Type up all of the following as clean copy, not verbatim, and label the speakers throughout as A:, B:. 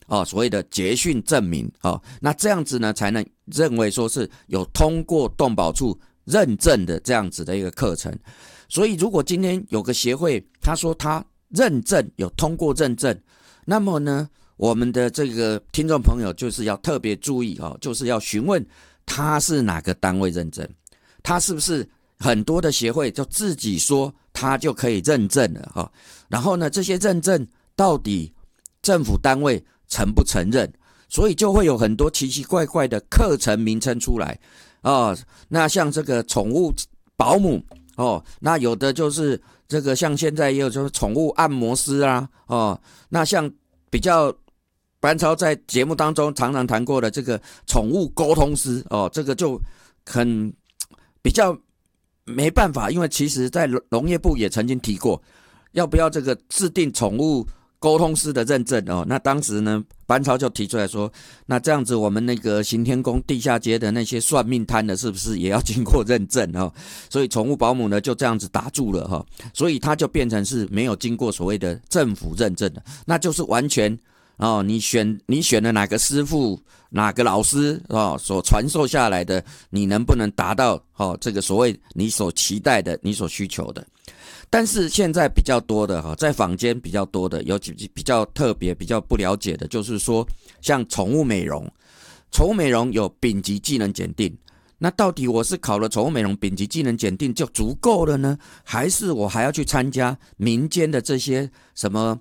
A: 所谓的结训证明那这样子呢才能认为说是有通过动保处认证的这样子的一个课程。所以如果今天有个协会他说他认证有通过认证，那么呢我们的这个听众朋友就是要特别注意就是要询问他是哪个单位认证，他是不是很多的协会就自己说他就可以认证了然后呢这些认证到底政府单位承不承认，所以就会有很多奇奇怪怪的课程名称出来那像这个宠物保姆那有的就是这个像现在也有就是宠物按摩师那像比较班超在节目当中常常谈过的这个宠物沟通师这个就很比较没办法，因为其实在农业部也曾经提过要不要这个制定宠物沟通师的认证那当时呢班超就提出来说，那这样子我们那个行天宫地下街的那些算命摊的是不是也要经过认证所以宠物保姆呢就这样子打住了所以它就变成是没有经过所谓的政府认证的，那就是完全你选了哪个师傅哪个老师所传授下来的，你能不能达到这个所谓你所期待的你所需求的。但是现在比较多的在坊间比较多的，尤其比较特别比较不了解的，就是说像宠物美容有丙级技能检定，那到底我是考了宠物美容丙级技能检定就足够了呢，还是我还要去参加民间的这些什么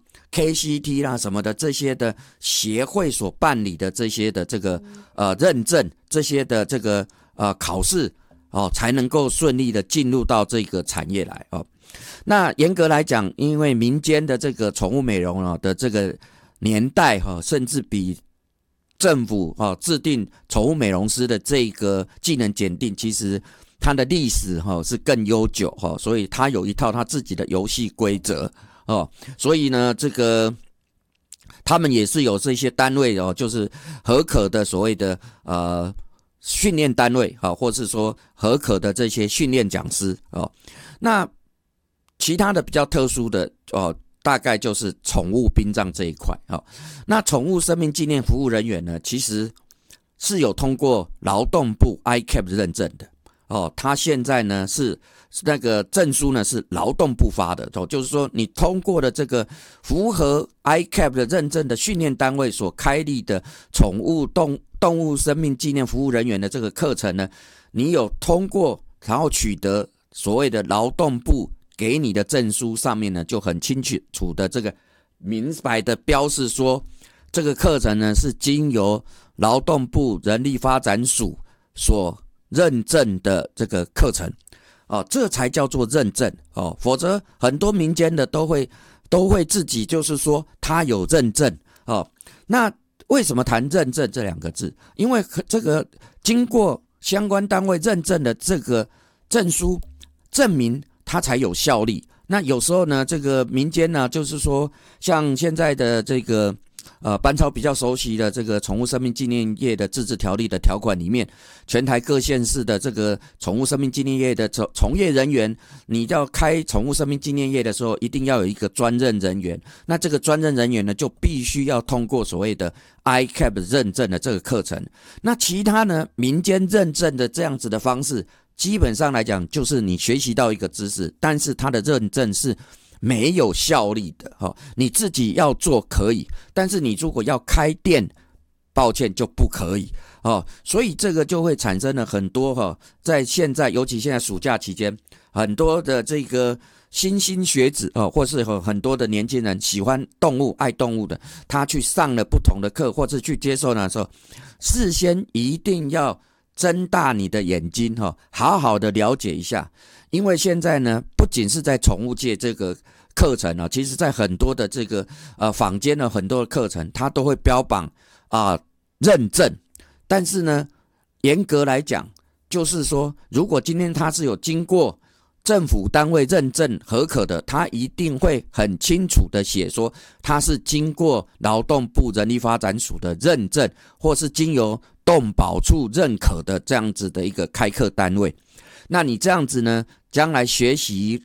A: KCT 啦什么的这些的协会所办理的这些的这个认证，这些的这个考试才能够顺利的进入到这个产业来那严格来讲，因为民间的这个宠物美容的这个年代甚至比政府制定宠物美容师的这个技能检定，其实它的历史是更悠久所以它有一套它自己的游戏规则所以呢这个他们也是有这些单位就是合可的所谓的训练单位或是说合可的这些训练讲师那其他的比较特殊的大概就是宠物殡葬这一块那宠物生命纪念服务人员呢，其实是有通过劳动部 ICAP 认证的他现在呢是那个证书呢是劳动部发的就是说你通过的这个符合 ICAP 的认证的训练单位所开立的宠物动物生命纪念服务人员的这个课程呢，你有通过然后取得所谓的劳动部给你的证书上面呢就很清楚的这个明白的标示说，这个课程呢是经由劳动部人力发展署所认证的这个课程这才叫做认证否则很多民间的都会自己就是说他有认证那为什么谈认证这两个字？因为这个经过相关单位认证的这个证书证明它才有效力。那有时候呢这个民间呢就是说像现在的这个班超比较熟悉的这个宠物生命纪念业的自治条例的条款里面，全台各县市的这个宠物生命纪念业的从业人员，你要开宠物生命纪念业的时候一定要有一个专任人员，那这个专任人员呢就必须要通过所谓的 ICAP 认证的这个课程。那其他呢民间认证的这样子的方式，基本上来讲就是你学习到一个知识，但是它的认证是没有效力的你自己要做可以，但是你如果要开店，抱歉就不可以所以这个就会产生了很多在现在尤其现在暑假期间，很多的这个新兴学子或是很多的年轻人喜欢动物爱动物的，他去上了不同的课或是去接受的时候，事先一定要睁大你的眼睛好好的了解一下。因为现在呢不仅是在宠物界这个课程其实在很多的这个坊间的很多的课程它都会标榜认证，但是呢严格来讲就是说，如果今天它是有经过政府单位认证合可的，它一定会很清楚的写说它是经过劳动部人力发展署的认证，或是经由动保处认可的这样子的一个开课单位。那你这样子呢将来学习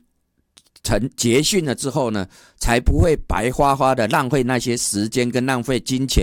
A: 结训了之后呢，才不会白花花的浪费那些时间跟浪费金钱